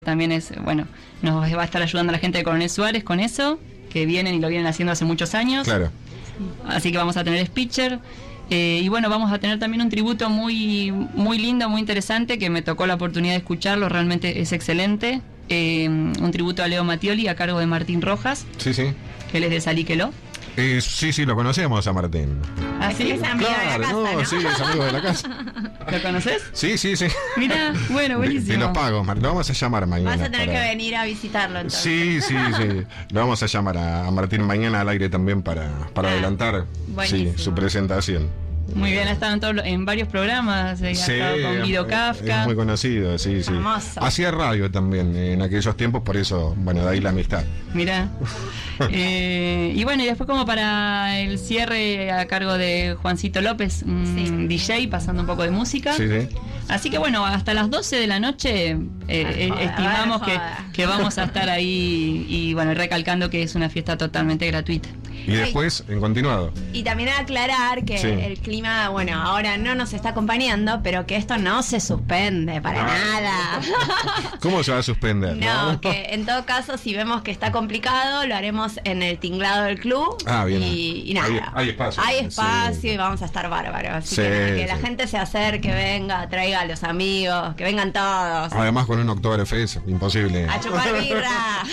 También es, bueno, nos va a estar ayudando la gente de Coronel Suárez con eso, que vienen y lo vienen haciendo hace muchos años. Claro. Así que vamos a tener speaker. Y bueno, vamos a tener también un tributo muy lindo, muy interesante, que me tocó la oportunidad de escucharlo, realmente es excelente. Un tributo a Leo Mattioli a cargo de Martín Rojas. Sí, sí. Que él es de Salíqueló. Sí, lo conocemos a Martín. ¿Ah, sí? Es amigo de la casa, ¿no? Sí, es amigo de la casa. ¿Lo conoces? Sí. Mira, bueno, buenísimo. Te lo pago, Martín. Lo vamos a llamar mañana. Vas a tener que venir a visitarlo entonces. Sí. Lo vamos a llamar a Martín mañana al aire también para adelantar su presentación. Muy bien, ha estado en varios programas, ha estado con Guido Kafka. Es muy conocido, sí. Famoso. Hacía radio también en aquellos tiempos, por eso, bueno, de ahí la amistad. Mirá. Y bueno, y después como para el cierre a cargo de Juancito López, DJ, pasando un poco de música. Sí. Así que bueno, hasta las 12 de la noche estimamos que vamos a estar ahí y bueno, recalcando que es una fiesta totalmente gratuita. Y después, en continuado. Y también aclarar que el clima, bueno, ahora no nos está acompañando, pero que esto no se suspende para nada. ¿Cómo se va a suspender? No, que en todo caso, si vemos que está complicado, lo haremos en el tinglado del club. Bien. Y nada. Hay espacio. Hay espacio y vamos a estar bárbaros. Así que la gente se acerque, venga, traiga a los amigos, que vengan todos. Además con un Oktoberfest, imposible. A chupar birra.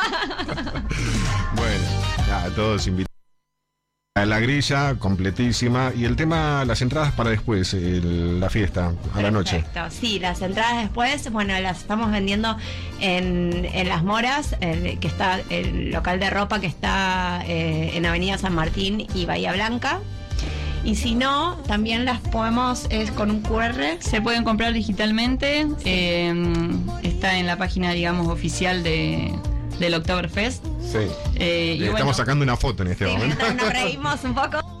Bueno, nada, todos invitados. La grilla completísima y el tema, las entradas para después, la fiesta, a la noche. Perfecto, sí, las entradas después, bueno, las estamos vendiendo en Las Moras, que está el local de ropa que está en Avenida San Martín y Bahía Blanca. Y si no, también las podemos, es con un QR. Se pueden comprar digitalmente, está en la página, digamos, oficial del Oktoberfest. Sí. Estamos sacando una foto en este momento. Mientras nos reímos un poco.